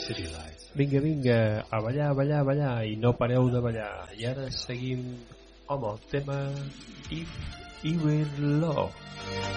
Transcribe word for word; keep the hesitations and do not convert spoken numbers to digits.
City Lights. Vinga, vinga, a ballar, a ballar, a ballar, i no pareu de ballar. I ara seguim, home, el tema If Ever Love.